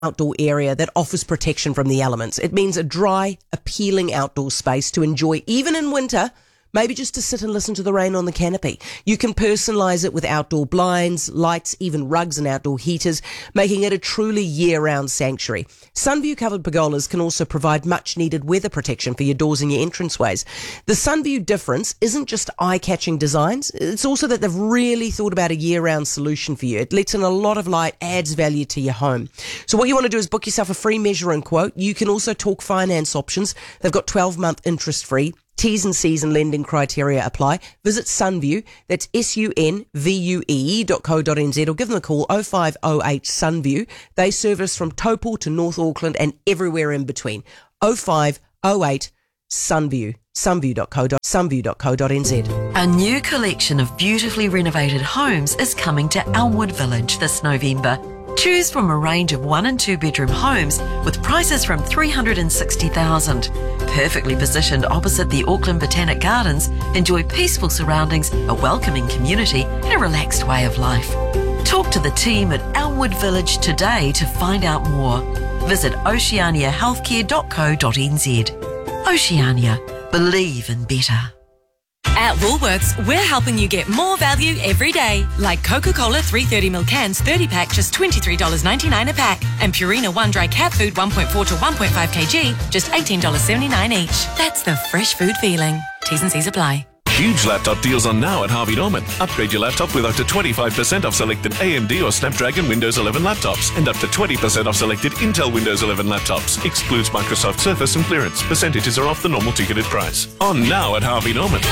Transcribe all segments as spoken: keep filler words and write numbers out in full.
outdoor area that offers protection from the elements. It means a dry, appealing outdoor space to enjoy even in winter, maybe just to sit and listen to the rain on the canopy. You can personalise it with outdoor blinds, lights, even rugs and outdoor heaters, making it a truly year-round sanctuary. Sunview covered pergolas can also provide much-needed weather protection for your doors and your entranceways. The Sunview difference isn't just eye-catching designs, it's also that they've really thought about a year-round solution for you. It lets in a lot of light, adds value to your home. So what you want to do is book yourself a free measure and quote. You can also talk finance options. They've got twelve-month interest-free. T's and C's and lending criteria apply. Visit Sunview, that's S U N V U E dot co dot n z, or give them a call oh five oh eight Sunview. They service from Taupo to North Auckland and everywhere in between. oh five oh eight Sunview. sunview dot co dot n z. A new collection of beautifully renovated homes is coming to Elmwood Village this November. Choose from a range of one and two bedroom homes with prices from three hundred sixty thousand dollars. Perfectly positioned opposite the Auckland Botanic Gardens, enjoy peaceful surroundings, a welcoming community and a relaxed way of life. Talk to the team at Elmwood Village today to find out more. Visit oceania healthcare dot co dot n z. Oceania. Believe in better. At Woolworths, we're helping you get more value every day. Like Coca-Cola three thirty mil cans, thirty pack, just twenty-three dollars ninety-nine a pack. And Purina one dry cat food, one point four to one point five kilograms, just eighteen dollars seventy-nine each. That's the fresh food feeling. T's and C's apply. Huge laptop deals on now at Harvey Norman. Upgrade your laptop with up to twenty-five percent off selected A M D or Snapdragon Windows eleven laptops and up to twenty percent off selected Intel Windows eleven laptops. Excludes Microsoft Surface and clearance. Percentages are off the normal ticketed price. On now at Harvey Norman.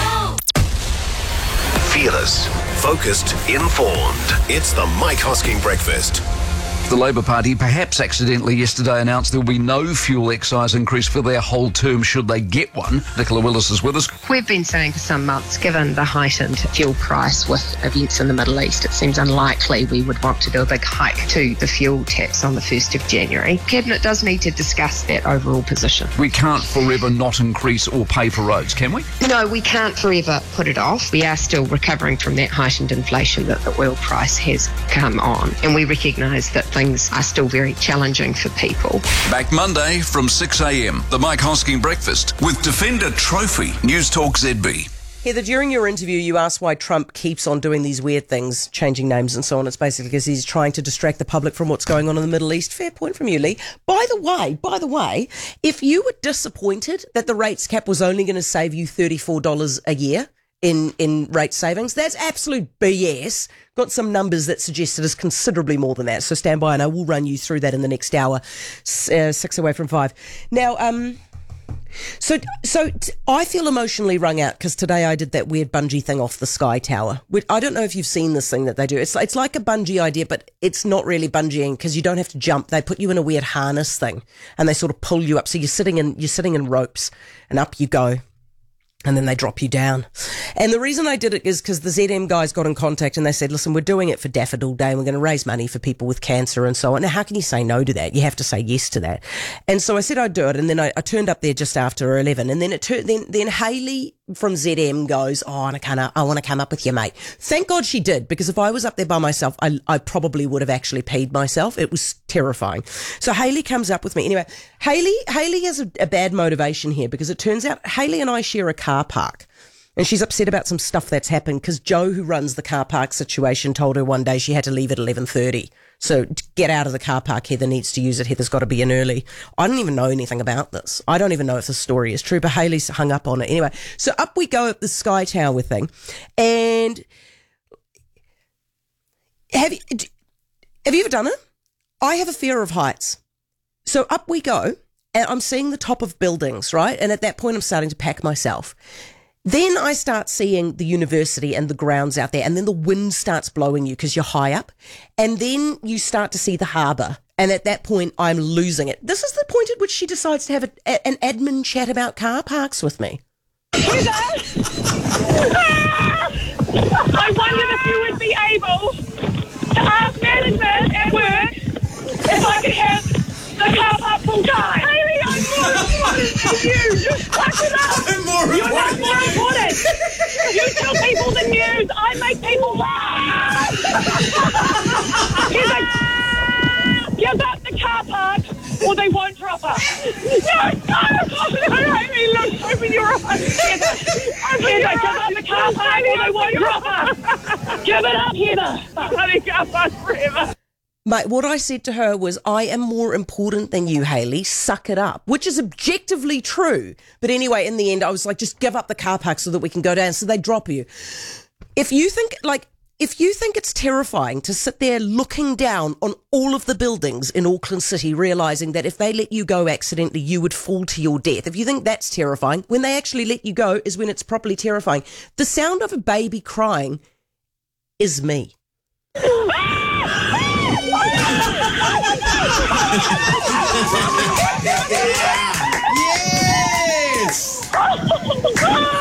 Fearless, focused, informed. It's the Mike Hosking Breakfast. The Labour Party, perhaps accidentally yesterday, announced there will be no fuel excise increase for their whole term should they get one. Nicola Willis is with us. We've been saying for some months, given the heightened fuel price with events in the Middle East, it seems unlikely we would want to do a big hike to the fuel tax on the first of January. Cabinet does need to discuss that overall position. We can't forever not increase or pay for roads, can we? No, we can't forever put it off. We are still recovering from that heightened inflation that the oil price has come on, and we recognise that things are still very challenging for people. Back Monday from six a.m. The Mike Hosking Breakfast with Defender Trophy, News Talk Z B. Heather, during your interview, you asked why Trump keeps on doing these weird things, changing names and so on. It's basically because he's trying to distract the public from what's going on in the Middle East. Fair point from you, Lee. By the way, by the way, if you were disappointed that the rates cap was only going to save you thirty-four dollars a year in, in rate savings, that's absolute B S. Got some numbers that suggest it is considerably more than that. So stand by and I will run you through that in the next hour, uh, six away from five. Now, um... So, so t- I feel emotionally wrung out because today I did that weird bungee thing off the Sky Tower. Which, I don't know if you've seen this thing that they do. It's it's like a bungee idea, but it's not really bungeeing because you don't have to jump. They put you in a weird harness thing and they sort of pull you up. So you're sitting in you're sitting in ropes and up you go. And then they drop you down. And the reason I did it is because the Z M guys got in contact and they said, listen, we're doing it for Daffodil Day and we're going to raise money for people with cancer and so on. Now, how can you say no to that? You have to say yes to that. And so I said I'd do it. And then I, I turned up there just after eleven. And then it turned, then, then Hayley from Z M goes, oh, and I kind of, I want to come up with you, mate. Thank God she did, because if I was up there by myself, I, I probably would have actually peed myself. It was terrifying. So Hayley comes up with me. Anyway, Hayley, Hayley has a, a bad motivation here because it turns out Hayley and I share a car park. And she's upset about some stuff that's happened because Joe, who runs the car park situation, told her one day she had to leave at eleven thirty. So to get out of the car park, Heather needs to use it. Heather's got to be in early. I don't even know anything about this. I don't even know if the story is true, but Hayley's hung up on it. Anyway, so up we go at the Sky Tower thing. And have you, have you ever done it? I have a fear of heights. So up we go, and I'm seeing the top of buildings, right? And at that point, I'm starting to pack myself. Then I start seeing the university and the grounds out there, and then the wind starts blowing you because you're high up. And then you start to see the harbour. And at that point, I'm losing it. This is the point at which she decides to have a, a, an admin chat about car parks with me. Who's that? I wondered if you would be able to ask management at work if I could have the car park full time. Hayley, I'm more important than you. Just suck it up. I'm more You're important. not more important. You tell people the news. I make people laugh. Give, a, give up the car park or they won't drop her. No, no, no, Amy, look, open your eyes. Heather, Heather, give up the car park or they won't drop her. Give it up, Heather. Bloody car park forever. Mate, what I said to her was, I am more important than you, Hayley. Suck it up. Which is objectively true. But anyway, in the end, I was like, just give up the car park so that we can go down. So they drop you. If you think, like, if you think it's terrifying to sit there looking down on all of the buildings in Auckland City, realising that if they let you go accidentally, you would fall to your death. If you think that's terrifying, when they actually let you go is when it's properly terrifying. The sound of a baby crying is me. Yes!